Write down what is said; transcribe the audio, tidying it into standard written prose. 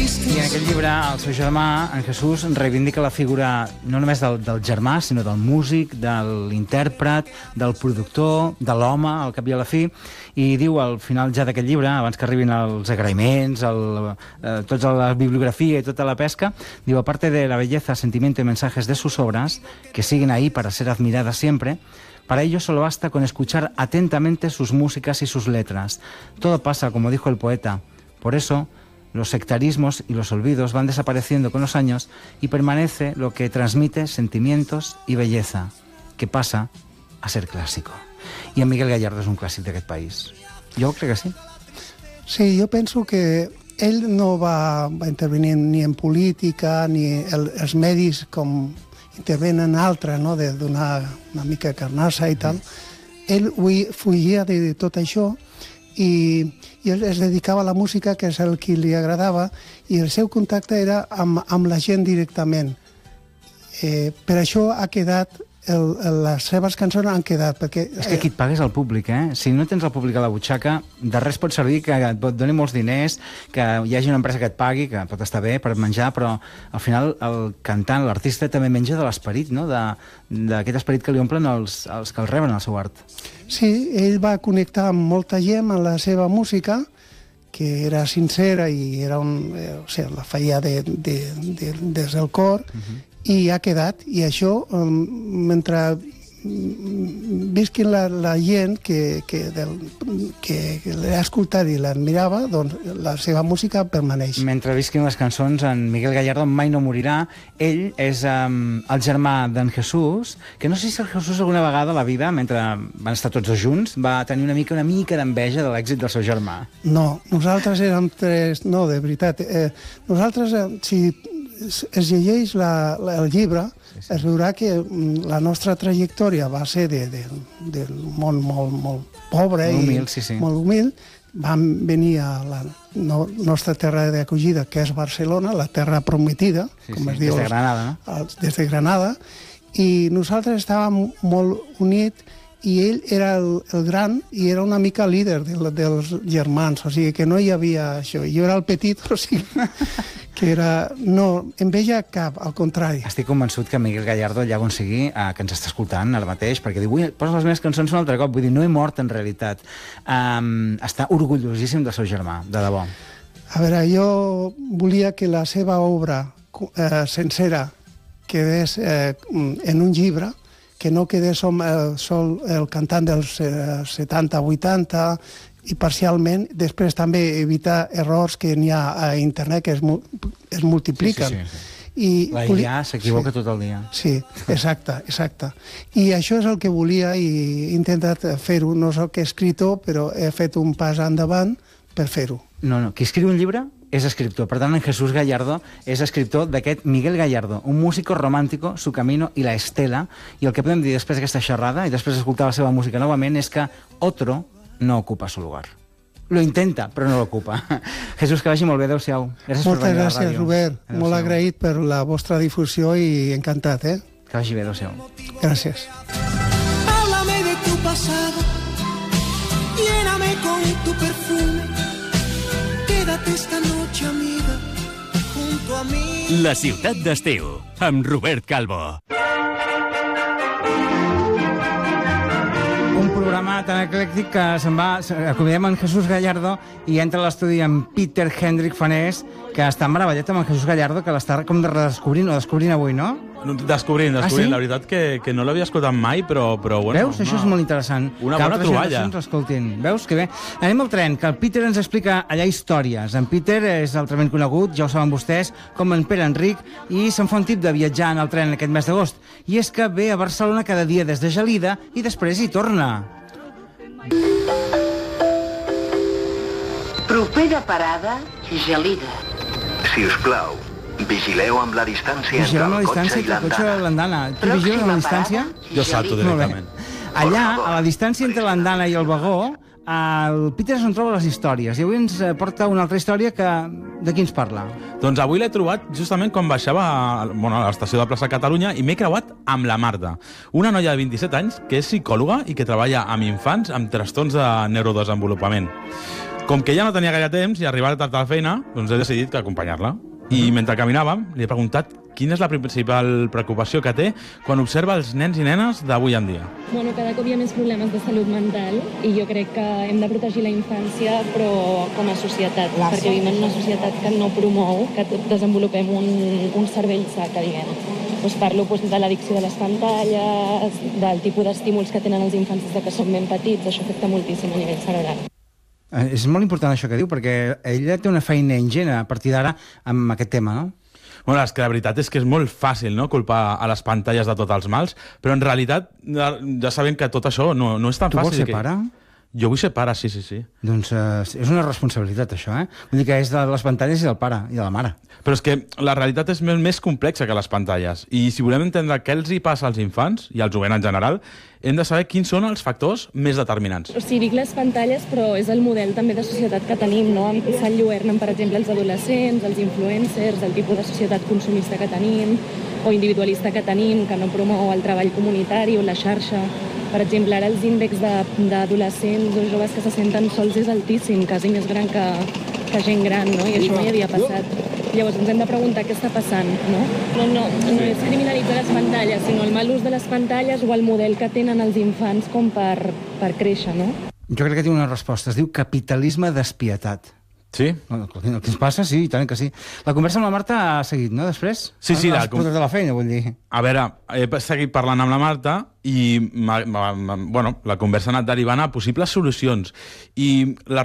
I en aquest llibre, el seu germà, en Jesús, reivindica la figura no només del germà, sinó del músic, de l'intèrpret, del productor, de l'home, al cap i a la fi, i diu al final ja d'aquest llibre, abans que arribin els agraïments, tota la bibliografia i tota la pesca, diu, aparte de la belleza, sentimiento y mensajes de sus obras, que siguen ahí para ser admiradas siempre, para ello solo basta con escuchar atentamente sus músicas y sus letras. Todo pasa, como dijo el poeta. Por eso, los sectarismos y los olvidos van desapareciendo con los años y permanece lo que transmite sentimientos y belleza, que pasa a ser clásico. I en Miguel Gallardo és un clàssic d'aquest país. Jo crec que sí. Sí, jo penso que ell no va intervenir ni en política, ni els medis com intervenen altres, no? De donar una mica de carnassa i tal. Ell fugia de tot això i ell es dedicava a la música, que és el que li agradava, i el seu contacte era amb la gent directament. Per això ha quedat, les seves cançons han quedat, perquè... És que qui et paga és el públic, eh? Si no tens el públic a la butxaca, de res pot servir que et doni molts diners, que hi hagi una empresa que et pagui, que pot estar bé per menjar, però al final el cantant, l'artista, també menja de l'esperit, no? D'aquest esperit que li omplen els que el reben al seu art. Sí, ell va connectar amb molta gent amb la seva música, que era sincera i era la feia des del cor, i ha quedat, i això, mentre visquin la gent que l'ha escoltat i l'admirava, doncs la seva música permaneix. Mentre visquin les cançons, en Miguel Gallardo mai no morirà. Ell és el germà d'en Jesús, que no sé si el Jesús alguna vegada a la vida, mentre van estar tots dos junts, va tenir una mica d'enveja de l'èxit del seu germà. No, nosaltres érem tres... No, de veritat. Nosaltres, si es llegeix el llibre, es veurà que la nostra trajectòria va ser del món molt pobre molt humil. Vam venir a la nostra terra d'acollida, que és Barcelona, la terra prometida, com es diu, des de Granada, no? Des de Granada, i nosaltres estàvem molt units, i ell era el gran i era una mica líder dels germans, o sigui que no hi havia això. Jo era el petit, o sigui que era... No, enveja cap, al contrari. Estic convençut que Miguel Gallardo, allà on sigui, que ens està escoltant ara mateix, perquè diu, posa les meves cançons un altre cop, vull dir, no he mort en realitat. Està orgullosíssim del seu germà, de debò. A veure, jo volia que la seva obra sencera quedés en un llibre, que no quedés sol el cantant dels 70-80 i parcialment, després també evitar errors que n'hi ha a internet que es multipliquen. Sí. La IA s'equivoca tot el dia. Sí, exacte. I això és el que volia i he intentat fer-ho. No soc escritor, però he fet un pas endavant per fer-ho. No, qui escriu un llibre és escriptor. Per tant, en Jesús Gallardo és escriptor d'aquest Miguel Gallardo, un músico romántico, su camino y la estela. I el que podem dir després d'aquesta xerrada i després d'escoltar la seva música novament és que otro no ocupa su lugar. Lo intenta, però no l'ocupa. Jesús, que vagi molt bé, adéu-siau. Moltes gràcies, Robert. Molt agraït per la vostra difusió i encantat, eh? Que vagi bé, adéu-siau. Gràcies. Háblame de tu pasado, lléname con tu perfume. Quédate esta noche, amiga, junto a mí. La ciutat d'estiu, amb Robert Calvo. Un programa tan eclèctic que se'n va... Acomodem en Jesús Gallardo i entra a l'estudi amb Peter Hendrik Fanés, que està meravellat amb en Jesús Gallardo, que l'està com redescobrint o descobrint avui, no? Descobrint. Sí? La veritat que no l'havia escoltat mai, però bueno... Veus? Això és molt interessant. Una bona troballa. Veus? Que bé. Anem al tren, que el Peter ens explica allà històries. En Peter és altrament conegut, ja ho saben vostès, com en Pere Enric, i se'n fa un tip de viatjar en el tren aquest mes d'agost. I és que ve a Barcelona cada dia des de Gelida i després hi torna. Propera parada, Gelida. Si us plau, vigileu amb la distància entre el cotxe i l'andana. Tu vigiles amb la distància? Jo salto directament. Allà, a la distància entre l'andana i el vagó, el Peter és on troba les històries. I avui ens porta una altra història que... De qui ens parla? Doncs avui l'he trobat justament quan baixava a l'estació de Plaça Catalunya i m'he creuat amb la Marta, una noia de 27 anys que és psicòloga i que treballa amb infants amb trastorns de neurodesenvolupament. Com que ella no tenia gaire temps i arribava tard a la feina, doncs he decidit que acompanyar-la. I mentre caminàvem, li he preguntat quina és la principal preocupació que té quan observa els nens i nenes d'avui en dia. Bueno, cada cop hi ha més problemes de salut mental i jo crec que hem de protegir la infància, però com a societat, perquè vivim en una societat que no promou que desenvolupem un cervell sa, que diguem. Parlo de l'addicció de les pantalles, del tipus d'estímuls que tenen els infants des que són ben petits, això afecta moltíssim a nivell cerebral. És molt important això que diu, perquè ella té una feina ingent a partir d'ara amb aquest tema, no? Bueno, és que la veritat és que és molt fàcil, no?, culpar a les pantalles de tots els mals, però en realitat ja sabem que tot això no és tan fàcil. Tu vols ser pare? Jo vull ser pare, sí. Doncs és una responsabilitat, això, eh? Vull dir que és de les pantalles i del pare, i de la mare. Però és que la realitat és més complexa que les pantalles. I si volem entendre què els hi passa als infants, i als jovents en general, hem de saber quins són els factors més determinants. O sigui, dic les pantalles, però és el model també de societat que tenim, no? S'enlluernen, per exemple, els adolescents, els influencers, el tipus de societat consumista que tenim, o individualista que tenim, que no promou el treball comunitari o la xarxa. Per exemple, ara els índexs d'adolescents o joves que se senten sols és altíssim, quasi més gran que gent gran, no? I això mai havia passat. Llavors ens hem de preguntar què està passant, no? No és criminalitzar les pantalles, sinó el mal ús de les pantalles o el model que tenen els infants com per créixer, no? Jo crec que té una resposta, es diu capitalisme despietat. Sí? El que ens passa, sí, i tant que sí. La conversa amb la Marta ha seguit, no, després? Sí. Les putes de la feina, vull dir. A veure, he seguit parlant amb la Marta i la conversa ha anat derivant a possibles solucions. I la